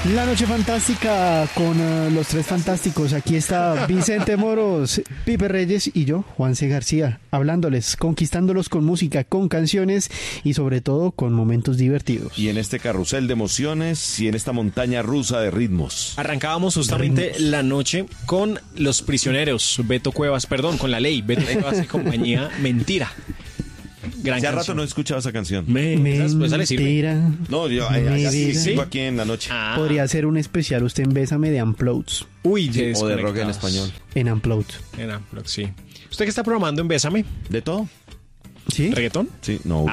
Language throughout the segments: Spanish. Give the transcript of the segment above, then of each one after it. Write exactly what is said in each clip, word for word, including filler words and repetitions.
La noche fantástica con uh, los tres fantásticos. Aquí está Vicente Moros, Pipe Reyes y yo, Juan C. García, hablándoles, conquistándolos con música, con canciones y sobre todo con momentos divertidos. Y en este carrusel de emociones y en esta montaña rusa de ritmos. Arrancábamos justamente ritmos. La noche con Los Prisioneros, Beto Cuevas, perdón, con La Ley, Beto Cuevas y compañía, Mentira. Gran Hace rato canción. no he escuchado esa canción. Me, pues, dale, sirve. Mentira. No, yo ay, ay, así Mentira. sigo aquí en la noche. Ah. Podría ser un especial usted en Bésame de Unplugged. Uy, Sí, o de rock en desconectados. español. En Unplugged. En Unplugged, sí. ¿Usted qué está programando en Bésame? ¿De todo? ¿Sí? ¿Reggaetón? Sí, no.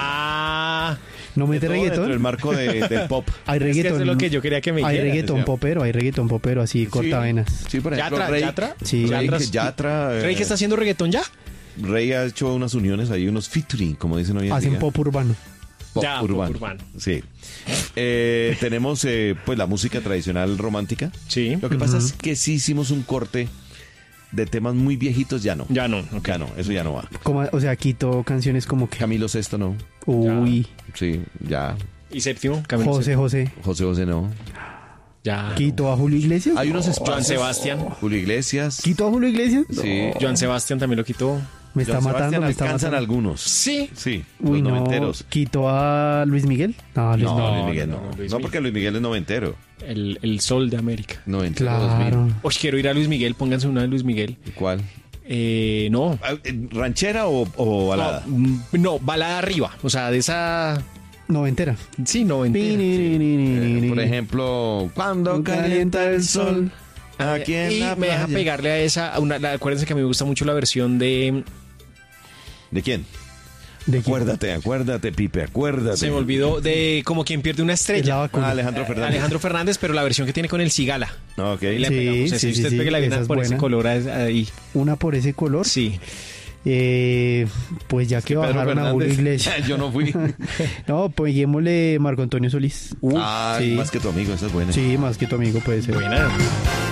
Ah, ¿No De mete todo dentro del reggaetón? marco de- del pop. Hay es que reggaetón. eso es lo que yo quería que me Hay dijera. reggaetón decía. popero, hay reggaetón popero así, cortavenas. Sí, por ejemplo, ¿Yatra? Rey, ¿Yatra? Sí. Rey, Yatra- que Yatra, eh, ¿Rey que está haciendo reggaetón ya? Rey ha hecho unas uniones ahí, unos featuring, como dicen hoy en Hacen día. pop urbano. Pop Ya, pop urbano. urbano. Sí. Eh, tenemos eh, pues la música tradicional romántica. Sí. Lo que pasa es que sí hicimos un corte de temas muy viejitos, ya no. Ya no, ok. Ya no, eso ya no va. Como, o sea, quito canciones como que... Camilo Sesto no. Uy, Sí, ya. ¿Y séptimo? Camilo José Séptimo. José. José José no. Ya. ¿Quito a Julio Iglesias? Hay unos Joan espacios. Sebastián. Julio Iglesias. ¿Quito a Julio Iglesias? Sí. Joan Sebastián también lo quitó. Me está Joan matando, Sebastián me está alcanzan matando. algunos. Sí. Sí, Uy, los no. noventeros. ¿Quito a Luis Miguel? No, Luis No, no. Luis Miguel no. no, No, no, Luis porque Luis Miguel es noventero. El, el sol de América. Noventero, dos Claro. mil. Oye, quiero ir a Luis Miguel. Pónganse una de Luis Miguel. ¿Cuál? Eh, no. Ah, eh, ¿Ranchera o, o balada? No, mm, no, balada arriba. O sea, de esa... Noventera. Sí, noventera. Eh, por ejemplo, cuando calienta el sol. Aquí en y la me deja playa. pegarle a esa... a una, la- acuérdense que a mí me gusta mucho la versión de... ¿De quién? ¿De quién? Acuérdate, acuérdate, Pipe, acuérdate. Se me olvidó de como quien pierde una Es la estrella. vacuna. Ah, Alejandro Fernández. Alejandro Fernández, pero la versión que tiene con el Cigala. Ok. Y le Sí, pegamos sí, ese. sí, Usted sí, pegue la esa vida es por ese buena. color ahí. Una por ese color. Sí. Eh, pues ya que Pedro bajaron a Julio Fernández. Iglesias. Yo no fui. No, pues llevémosle Marco Antonio Solís. ah, sí. más que tu amigo, esa es buena. Sí, más que tu amigo puede ser. Buena.